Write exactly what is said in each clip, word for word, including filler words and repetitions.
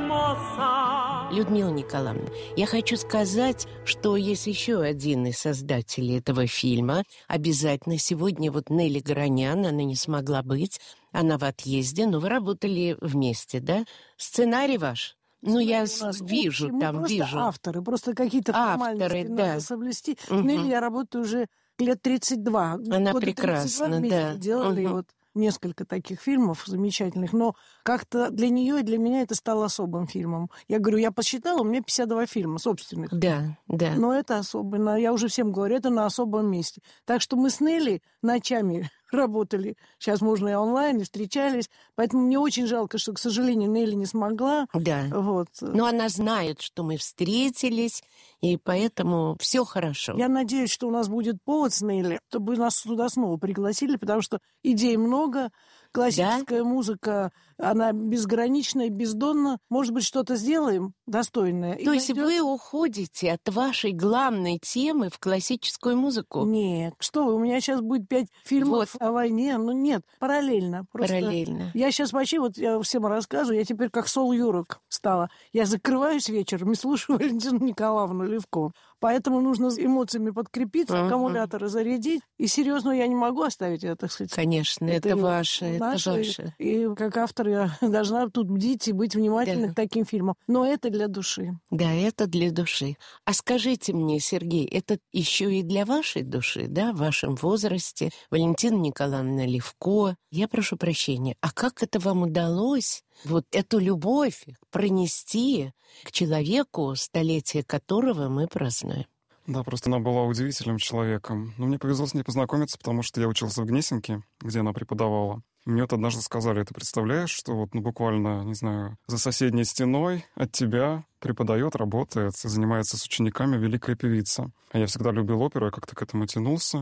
Людмила Николаевна, я хочу сказать, что есть еще один из создателей этого фильма. Обязательно сегодня вот Нелли Горонян, она не смогла быть, она в отъезде, но вы работали вместе, да? Сценарий ваш? Ну, я вижу, общий, там, мы просто вижу. авторы, просто какие-то формальности авторы, да. надо соблюсти. Угу. Нелли я работаю уже лет тридцать два. Она года прекрасна, тридцать два вместе да. делали Угу. вот несколько таких фильмов замечательных, но как-то для нее и для меня это стало особым фильмом. Я говорю, я посчитала, у меня пятьдесят два фильма собственных. Да, да. Но это особенно, я уже всем говорю, это на особом месте. Так что мы с Нелли ночами работали, сейчас можно и онлайн, и встречались, поэтому мне очень жалко, что, к сожалению, Нелли не смогла. Да, вот. Но она знает, что мы встретились, и поэтому все хорошо. Я надеюсь, что у нас будет повод с Нелли, чтобы нас туда снова пригласили, потому что идей много, классическая да? музыка, она безграничная, бездонна. Может быть, что-то сделаем достойное. То есть найдет... вы уходите от вашей главной темы в классическую музыку? Нет, что вы, у меня сейчас будет пять фильмов вот. о войне. Ну нет, параллельно. Просто параллельно. Я сейчас вообще, вот я всем рассказываю, я теперь как Сол Юрок стала. Я закрываюсь вечером и слушаю Валентину Николаевну Левко. Поэтому нужно эмоциями подкрепиться, uh-huh. аккумуляторы зарядить. И серьезно я не могу оставить это, так сказать. Конечно, это, это ваше, это ваше. И как автор я должна тут бдить и быть внимательной да. к таким фильмам. Но это для души. Да, это для души. А скажите мне, Сергей, это еще и для вашей души, да, в вашем возрасте? Валентина Николаевна Левко. Я прошу прощения, а как это вам удалось вот эту любовь пронести к человеку, столетие которого мы празднуем? Да, просто она была удивительным человеком. Но мне повезло с ней познакомиться, потому что я учился в Гнесинке, где она преподавала. Мне вот однажды сказали, ты представляешь, что вот ну, буквально, не знаю, за соседней стеной от тебя преподает, работает, занимается с учениками великая певица. А я всегда любил оперу, я как-то к этому тянулся.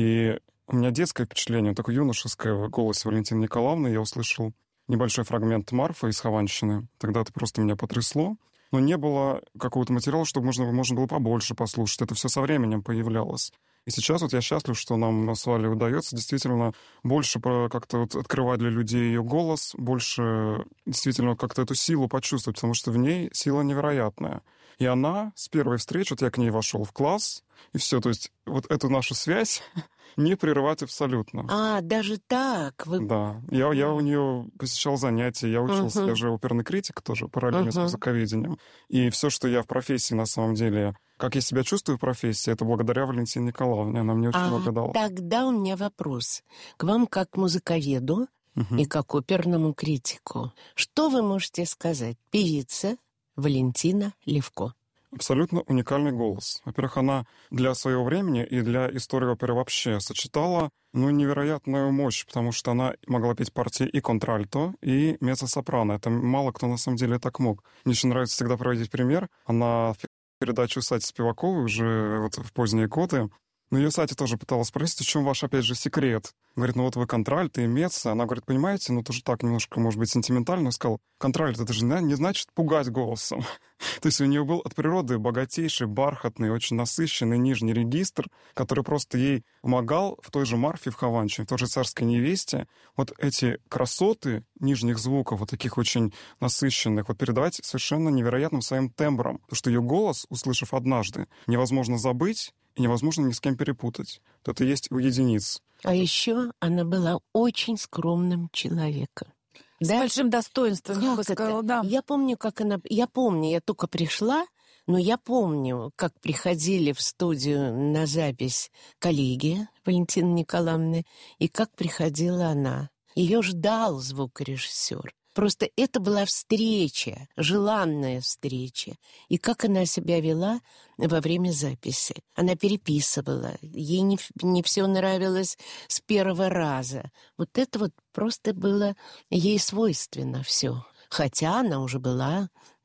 И у меня детское впечатление, такое юношеское в голосе Валентины Николаевны. Я услышал небольшой фрагмент Марфы из «Хованщины». Тогда это просто меня потрясло. Но не было какого-то материала, чтобы можно, можно было побольше послушать. Это все со временем появлялось. И сейчас вот я счастлив, что нам с Валей удается действительно больше как-то вот открывать для людей ее голос, больше действительно как-то эту силу почувствовать, потому что в ней сила невероятная. И она с первой встречи, вот я к ней вошел в класс, и все, то есть вот эту нашу связь не прерывать абсолютно. А, даже так? Вы... Да. Я, я у нее посещал занятия, я учился, uh-huh. я же оперный критик тоже, параллельно uh-huh. с музыковедением. И все, что я в профессии на самом деле, как я себя чувствую в профессии, это благодаря Валентине Николаевне. Она мне очень а, много дала. Тогда у меня вопрос к вам как музыковеду uh-huh. и как оперному критику. Что вы можете сказать? Певица Валентина Левко. Абсолютно уникальный голос. Во-первых, она для своего времени и для истории оперы вообще сочетала ну, невероятную мощь, потому что она могла петь партии и контральто, и меццо-сопрано. Это мало кто на самом деле так мог. Мне очень нравится всегда проводить пример. Она в передаче у Сати Спиваковой уже вот в поздние годы, но ее Сати тоже пыталась спросить, в чем ваш, опять же, секрет. Говорит, ну вот вы контральто и меццо. Она говорит, понимаете, ну тоже так немножко, может быть, сентиментально. Сказал, контральто, это же не значит пугать голосом. То есть у нее был от природы богатейший, бархатный, очень насыщенный нижний регистр, который просто ей помогал в той же Марфе в Хованщине, в той же «Царской невесте». Вот эти красоты нижних звуков, вот таких очень насыщенных, вот передавать совершенно невероятным своим тембром. Потому что ее голос, услышав однажды, невозможно забыть и невозможно ни с кем перепутать. Это есть у единиц. А еще она была очень скромным человеком. С да? большим достоинством, я бы сказала, да. Я помню, как она... Я помню, я только пришла, но я помню, как приходили в студию на запись коллеги Валентины Николаевны, и как приходила она. Ее ждал звукорежиссер. Просто это была встреча, желанная встреча. И как она себя вела во время записи. Она переписывала, ей не, не все нравилось с первого раза. Вот это вот просто было ей свойственно все. Хотя она уже была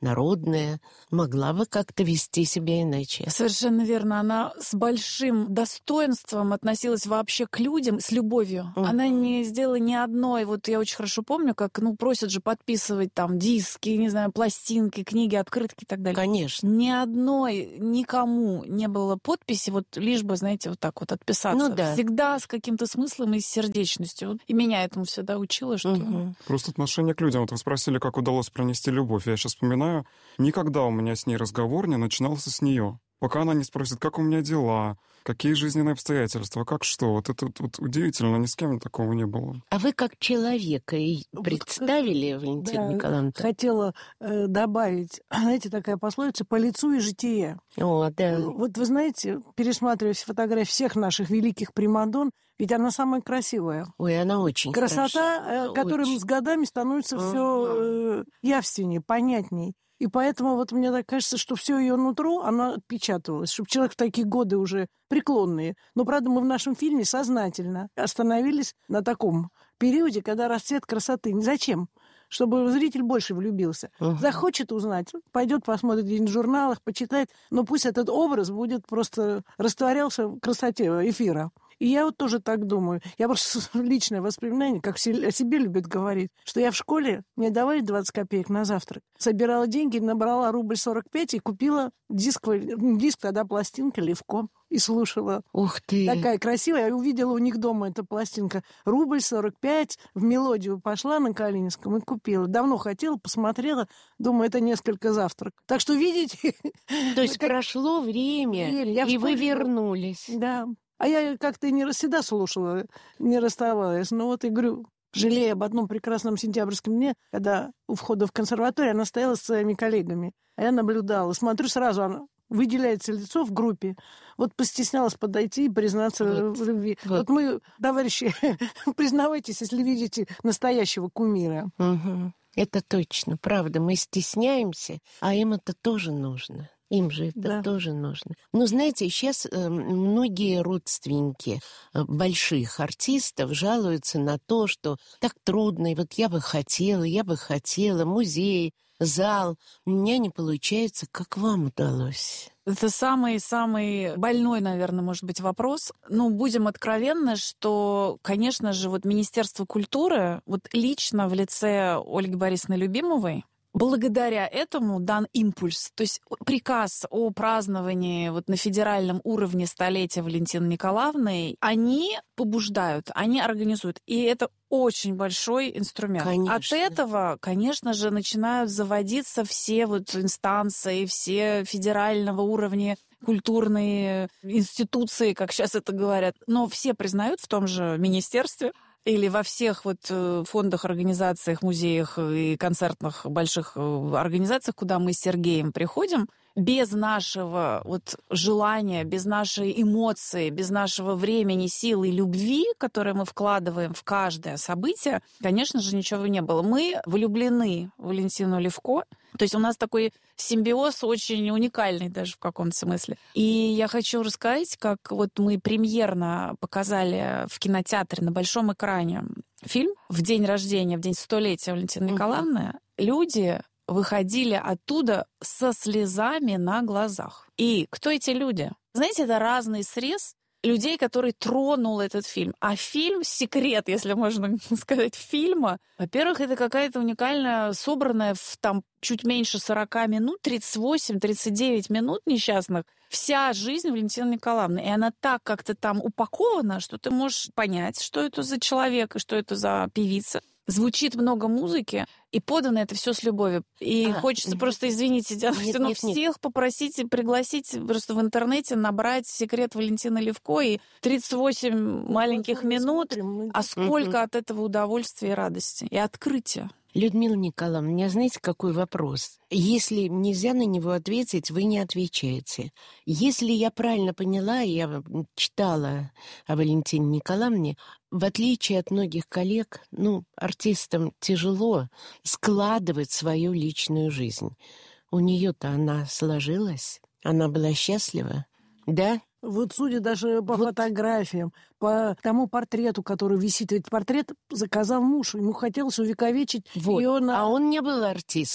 народная, могла бы как-то вести себя иначе. Совершенно верно. Она с большим достоинством относилась вообще к людям, с любовью. Mm. Она не сделала ни одной. Вот я очень хорошо помню, как, ну, просят же подписывать там диски, не знаю, пластинки, книги, открытки и так далее. Конечно. Ни одной, никому не было подписи, вот лишь бы, знаете, вот так вот отписаться. Ну, да. Всегда с каким-то смыслом и с сердечностью. И меня этому всегда учила, что... Mm-hmm. Просто отношение к людям. Вот вы спросили, как удалось пронести любовь. Я сейчас вспоминаю, никогда у меня с ней разговор не начинался с нее. Пока она не спросит, как у меня дела, какие жизненные обстоятельства, как что. Вот это вот удивительно, ни с кем такого не было. А вы как человека и представили, Валентина да, Николаевна? Хотела э, добавить, знаете, такая пословица «по лицу и житие». О, да. Вот вы знаете, пересматривая фотографии всех наших великих примадон, ведь она самая красивая. Ой, она очень Красота, хороша. э, которая Очень. с годами становится Uh-huh. все э, явственнее, понятней. И поэтому вот мне так кажется, что все ее нутро, оно отпечатывалось, чтобы человек в такие годы уже преклонные. Но, правда, мы в нашем фильме сознательно остановились на таком периоде, когда расцвет красоты. Зачем? Чтобы зритель больше влюбился. Uh-huh. Захочет узнать, пойдет посмотрит где-нибудь в журналах, почитает, но пусть этот образ будет просто растворялся в красоте эфира. И я вот тоже так думаю. Я просто личное воспоминание, как все о себе любят говорить, что я в школе, мне давали двадцать копеек на завтрак, собирала деньги, набрала рубль сорок пять и купила диск, диск тогда пластинка «Левко». И слушала. Ух ты! Такая красивая. Я увидела у них дома эта пластинка. Рубль сорок пять. В мелодию пошла на Калининском и купила. Давно хотела, посмотрела. Думаю, это несколько завтрак. Так что, видите... То есть как... прошло время, я и вы вернулись. Да. А я как-то не всегда слушала, не расставалась. Но вот и говорю, жалея об одном прекрасном сентябрьском дне, когда у входа в консерваторию она стояла с своими коллегами. А я наблюдала. Смотрю, сразу она... выделяется лицо в группе. Вот постеснялась подойти и признаться вот, в любви. Вот, вот мы, товарищи, признавайтесь, если видите настоящего кумира. Угу. Это точно, правда. Мы стесняемся, а им это тоже нужно. Им же это да. тоже нужно. Но, знаете, сейчас э, многие родственники э, больших артистов жалуются на то, что так трудно, и вот я бы хотела, я бы хотела, музей, зал. У меня не получается. Как вам удалось? Это самый-самый больной, наверное, может быть, вопрос. Ну, будем откровенны, что, конечно же, вот Министерство культуры, вот лично в лице Ольги Борисовны Любимовой, благодаря этому дан импульс. То есть приказ о праздновании вот на федеральном уровне столетия Валентины Николаевны, они побуждают, они организуют. И это очень большой инструмент. Конечно. От этого, конечно же, начинают заводиться все вот инстанции, все федерального уровня культурные институции, как сейчас это говорят. Но все признают в том же министерстве, или во всех вот фондах, организациях, музеях и концертных больших организациях, куда мы с Сергеем приходим, без нашего вот желания, без нашей эмоции, без нашего времени, силы и любви, которые мы вкладываем в каждое событие, конечно же, ничего не было. Мы влюблены в Валентину Левко. То есть у нас такой симбиоз очень уникальный даже в каком-то смысле. И я хочу рассказать, как вот мы премьерно показали в кинотеатре на большом экране фильм в день рождения, в день столетия Валентины Николаевны. Люди выходили оттуда со слезами на глазах. И кто эти люди? Знаете, это разный срез людей, который тронул этот фильм. А фильм — секрет, если можно сказать, фильма. Во-первых, это какая-то уникальная, собранная в там чуть меньше сорока минут, тридцать восемь тридцать девять минут несчастных, вся жизнь Валентины Николаевны. И она так как-то там упакована, что ты можешь понять, что это за человек и что это за певица. Звучит много музыки, и подано это все с любовью. И а, хочется нет. просто, извините, нет, ну, нет, всех нет. попросить и пригласить просто в интернете набрать «Секрет Валентины Левко» и тридцать восемь ну, маленьких минут, смотрим. А сколько угу. от этого удовольствия и радости, и открытия. Людмила Николаевна, у меня знаете, какой вопрос? Если нельзя на него ответить, вы не отвечаете. Если я правильно поняла, я читала о Валентине Николаевне, в отличие от многих коллег, ну, артистам тяжело складывать свою личную жизнь. У нее-то она сложилась, она была счастлива, да? Вот судя даже по вот. фотографиям, по тому портрету, который висит, ведь портрет заказал муж, ему хотелось увековечить вот. ее на... А он не был артистом.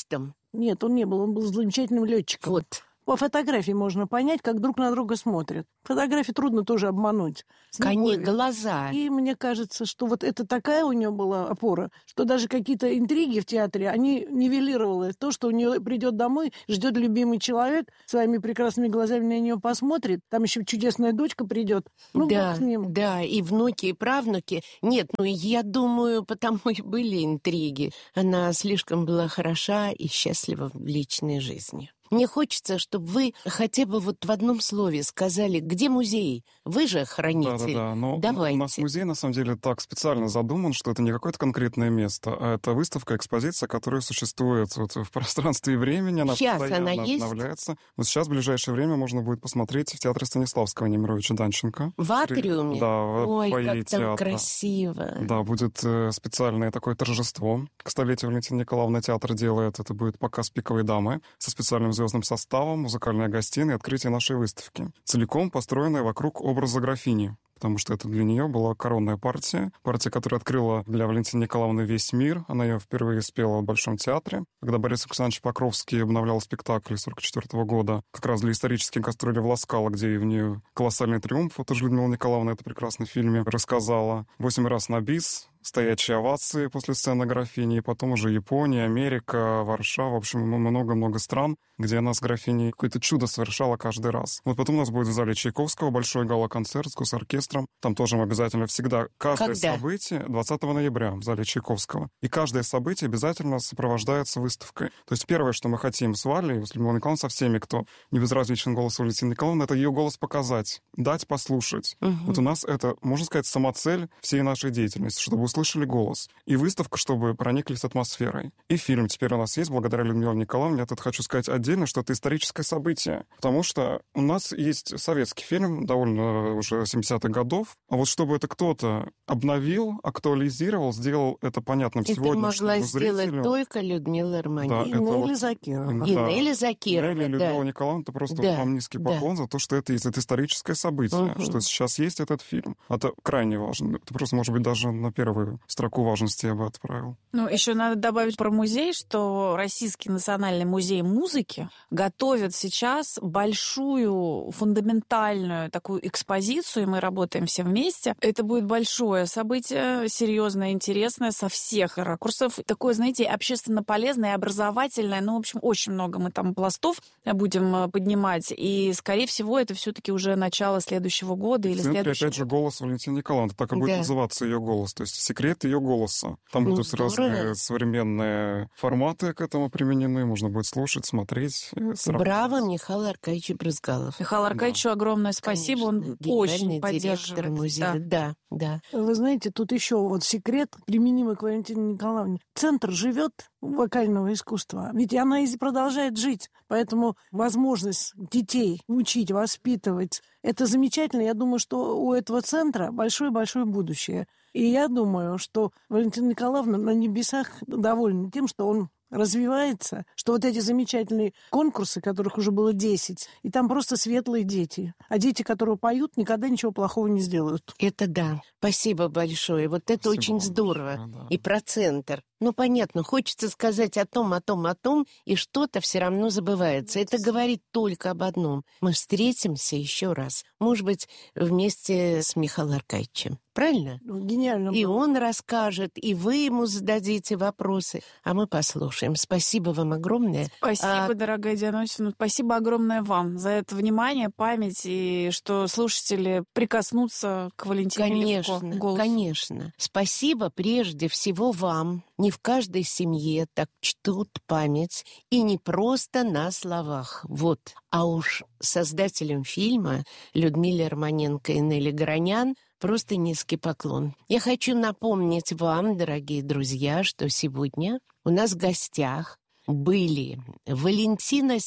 Нет, он не был, он был замечательным летчиком. Вот. По фотографии можно понять, как друг на друга смотрят. Фотографии трудно тоже обмануть. Конечно, глаза. И мне кажется, что вот это такая у нее была опора, что даже какие-то интриги в театре, они нивелировали то, что у нее придет домой, ждет любимый человек, своими прекрасными глазами на нее посмотрит, там еще чудесная дочка придет. Ну, да, с ним. Да, и внуки, и правнуки. Нет, ну, я думаю, потому и были интриги. Она слишком была хороша и счастлива в личной жизни. Мне хочется, чтобы вы хотя бы вот в одном слове сказали, где музей? Вы же хранитель. Да-да-да, но Давайте. У нас музей, на самом деле, так специально задуман, что это не какое-то конкретное место, а это выставка, экспозиция, которая существует вот в пространстве и времени. Она сейчас постоянно она есть? обновляется. Вот сейчас, в ближайшее время, можно будет посмотреть в театре Станиславского Немировича Данченко. В атриуме? Да, в Ой, фойе как там театра. красиво. Да, будет э, специальное такое торжество. К столетию Валентина Николаевна театр делает. Это будет показ «Пиковой дамы» со специальным звездным составом, музыкальная гостиная и открытие нашей выставки. Целиком построенная вокруг образа графини, потому что это для нее была коронная партия. Партия, которая открыла для Валентины Николаевны весь мир. Она ее впервые спела в Большом театре. Когда Борис Александрович Покровский обновлял спектакль сорок четвёртого года, как раз для исторических гастролей в Ласкало, где и в нее «Колоссальный триумф», вот уже Людмила Николаевна это прекрасно в фильме рассказала. «Восемь раз на бис», стоячие овации после сцены графини, и потом уже Япония, Америка, Варшава, в общем, много-много стран, где она с графиней какое-то чудо совершала каждый раз. Вот потом у нас будет в зале Чайковского большой гала-концерт с госоркестром. Там тоже мы обязательно всегда каждое Когда? событие двадцатого ноября в зале Чайковского. И каждое событие обязательно сопровождается выставкой. То есть первое, что мы хотим с Валей, с Людмилой Николаевной, со всеми, кто не безразличен голосу Валентины Николаевны, это ее голос показать, дать послушать. Угу. Вот у нас это, можно сказать, самоцель всей нашей деятельности, чтобы услышали голос. И выставка, чтобы прониклись атмосферой. И фильм теперь у нас есть, благодаря Людмиле Николаевне. Я тут хочу сказать отдельно, что это историческое событие. Потому что у нас есть советский фильм, довольно уже семидесятых годов. А вот чтобы это кто-то обновил, актуализировал, сделал это понятным это сегодняшнему могла зрителю. сделать только Людмила Романенко. Да, И это Нелли вот- Закирова. И Да. Нелли Закирова, Нелли, да. Людмила Николаевна, это просто Да, вам низкий да. поклон за то, что это есть. Это историческое событие, Мгм. что сейчас есть этот фильм. Это крайне важно. Это просто, может быть, даже на первую строку важности я бы отправил. Ну, еще надо добавить про музей, что Российский национальный музей музыки готовит сейчас большую фундаментальную такую экспозицию, и мы работаем все вместе. Это будет большое событие, серьезное, интересное, со всех ракурсов. Такое, знаете, общественно полезное, образовательное. Ну, в общем, очень много мы там пластов будем поднимать. И, скорее всего, это все-таки уже начало следующего года или В центре, следующего. опять же, голос Валентины Николаевны. Так и будет Да. называться ее голос. То есть секрет ее голоса. Там Ну, будут здорово. разные современные форматы к этому применены. Можно будет слушать, смотреть, э, сравнивать. Браво, Михаил Аркадьевич Брызгалов. Михаилу Аркадьевичу огромное спасибо. Он Конечно, очень генеральный поддерживает. директор музея. Да, да. Вы знаете, тут еще вот секрет, применимый к Валентине Николаевне. Центр живет вокального искусства, ведь она и продолжает жить. Поэтому возможность детей учить, воспитывать, это замечательно. Я думаю, что у этого центра большое-большое будущее. И я думаю, что Валентина Николаевна на небесах довольна тем, что он развивается, что вот эти замечательные конкурсы, которых уже было десять, и там просто светлые дети. А дети, которые поют, никогда ничего плохого не сделают. Это да. Спасибо большое. Вот это Спасибо очень вам здорово. большое, да. И про центр. Ну, понятно, хочется сказать о том, о том, о том, и что-то все равно забывается. Это говорит только об одном. Мы встретимся еще раз. Может быть, вместе с Михаилом Аркадьевичем. Правильно? Ну, гениально. И было. он расскажет, и вы ему зададите вопросы, а мы послушаем. Спасибо вам огромное. Спасибо, А- дорогая Диана Осиповна. Спасибо огромное вам за это внимание, память, и что слушатели прикоснутся к Валентине Конечно, Левко, голосу. конечно. Спасибо прежде всего вам. Не в каждой семье так чтут память, и не просто на словах. Вот. А уж создателям фильма Людмиле Романенко и Нелли Горонян просто низкий поклон. Я хочу напомнить вам, дорогие друзья, что сегодня у нас в гостях были Валентина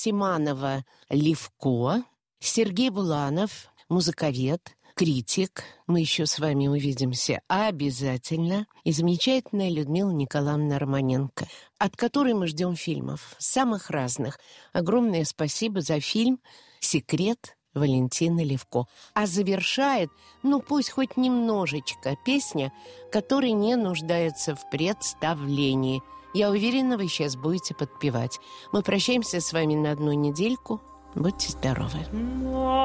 Симанова-Левко, Сергей Буланов, музыковед, критик. Мы еще с вами увидимся обязательно. И замечательная Людмила Николаевна Романенко, от которой мы ждем фильмов, самых разных. Огромное спасибо за фильм «Секрет» Валентины Левко. А завершает, ну пусть хоть немножечко, песня, которая не нуждается в представлении. Я уверена, вы сейчас будете подпевать. Мы прощаемся с вами на одну недельку. Будьте здоровы.